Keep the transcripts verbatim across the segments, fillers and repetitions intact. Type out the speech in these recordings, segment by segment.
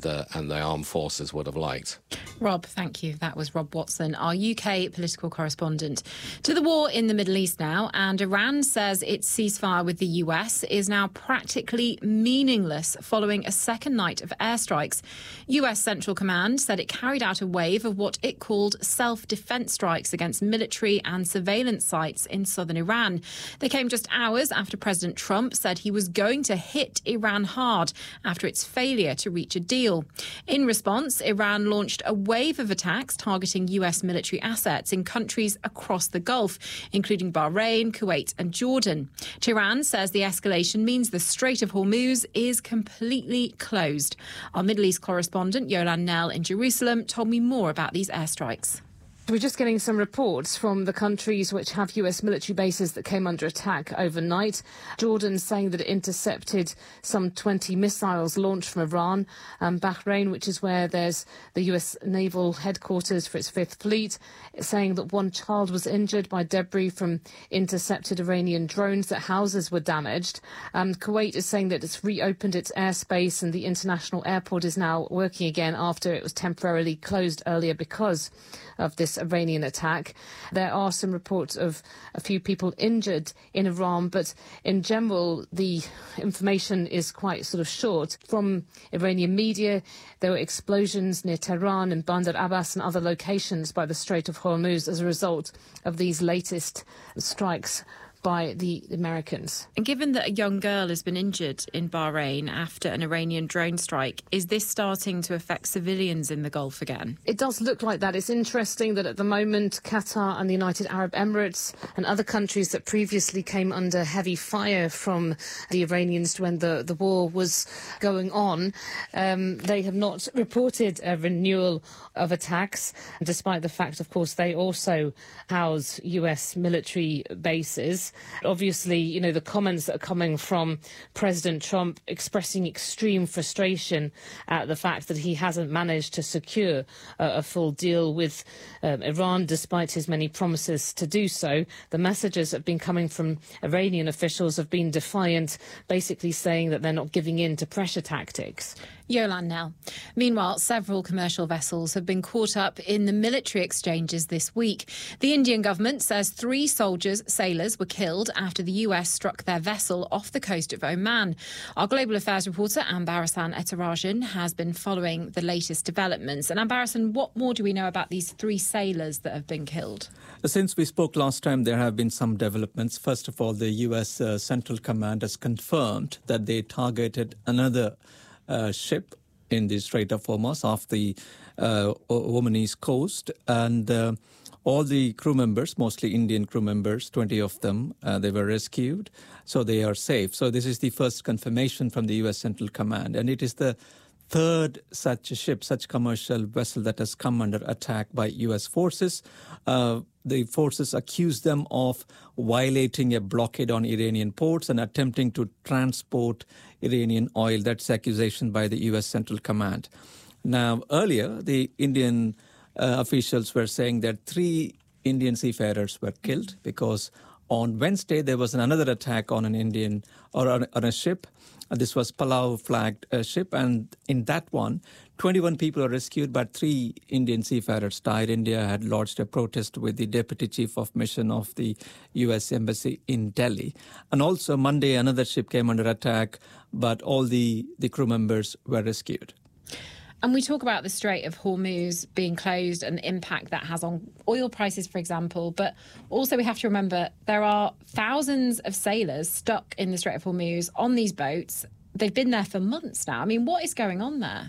the and the armed forces would have liked. Rob, thank you. That was Rob Watson, our U K political correspondent. To the war in the Middle East now, and Iran says its ceasefire with the U S is now practically meaningless following a second night of airstrikes. U S Central Command said it carried out a wave of what it called self-defense strikes against military and surveillance sites in southern Iran. They came just hours after President Trump said he was going to hit Iran hard after its failure to reach a deal. In response, Iran launched a wave of attacks targeting U S military assets in countries across the Gulf, including Bahrain, Kuwait and Jordan. Tehran says the escalation means the Strait of Hormuz is completely closed. Our Middle East correspondent, Yolan Nell in Jerusalem, told me more about these airstrikes. We're just getting some reports from the countries which have U S military bases that came under attack overnight. Jordan saying that it intercepted some twenty missiles launched from Iran. Um, Bahrain, which is where there's the U S naval headquarters for its Fifth Fleet, saying that one child was injured by debris from intercepted Iranian drones, that houses were damaged. Um, Kuwait is saying that it's reopened its airspace and the international airport is now working again after it was temporarily closed earlier because of this Iranian attack. There are some reports of a few people injured in Iran, but in general, the information is quite sort of short. From Iranian media, there were explosions near Tehran and Bandar Abbas and other locations by the Strait of Hormuz as a result of these latest strikes by the Americans. And given that a young girl has been injured in Bahrain after an Iranian drone strike, is this starting to affect civilians in the Gulf again? It does look like that. It's interesting that at the moment Qatar and the United Arab Emirates and other countries that previously came under heavy fire from the Iranians when the, the war was going on, um, they have not reported a renewal of attacks, despite the fact, of course, they also house U S military bases. Obviously, you know, the comments that are coming from President Trump expressing extreme frustration at the fact that he hasn't managed to secure uh, a full deal with um, Iran, despite his many promises to do so. The messages that have been coming from Iranian officials have been defiant, basically saying that they're not giving in to pressure tactics. Yolan Nell. Meanwhile, several commercial vessels have been caught up in the military exchanges this week. The Indian government says three soldiers, sailors, were killed after the U S struck their vessel off the coast of Oman. Our global affairs reporter, Ambarasan Etarajan, has been following the latest developments. And Ambarasan, what more do we know about these three sailors that have been killed? Since we spoke last time, there have been some developments. First of all, the U S uh, Central Command has confirmed that they targeted another Uh, ship in the Strait of Hormuz off the uh, Omanese coast, and uh, all the crew members, mostly Indian crew members, twenty of them, uh, they were rescued, so they are safe. So this is the first confirmation from the U S Central Command, and it is the third such ship, such commercial vessel that has come under attack by U S forces. Uh, the forces accuse them of violating a blockade on Iranian ports and attempting to transport Iranian oil. That's accusation by the U S Central Command. Now, earlier, the Indian uh, officials were saying that three Indian seafarers were killed because on Wednesday there was another attack on an Indian or on, on a ship. This was Palau flagged uh, ship, and in that one, twenty-one people were rescued, but three Indian seafarers died. India had lodged a protest with the Deputy Chief of Mission of the U S Embassy in Delhi. And also Monday, another ship came under attack, but all the, the crew members were rescued. And we talk about the Strait of Hormuz being closed and the impact that has on oil prices, for example. But also we have to remember there are thousands of sailors stuck in the Strait of Hormuz on these boats. They've been there for months now. I mean, what is going on there?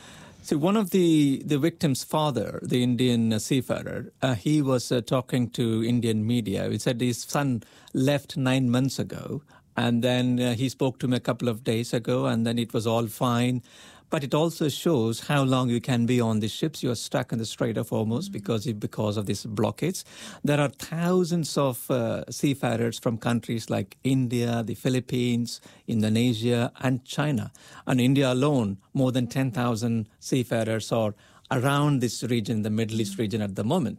So one of the, the victim's father, the Indian uh, seafarer, uh, he was uh, talking to Indian media. He said his son left nine months ago, and then uh, he spoke to him a couple of days ago, and then it was all fine. But it also shows how long you can be on the ships. You are stuck in the Strait of Hormuz because because of these blockades. There are thousands of uh, seafarers from countries like India, the Philippines, Indonesia, and China. And India alone, more than ten thousand seafarers are around this region, the Middle East region at the moment.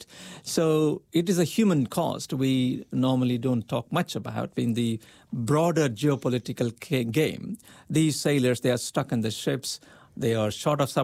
So it is a human cost we normally don't talk much about in the broader geopolitical game. These sailors, they are stuck in the ships. They are short of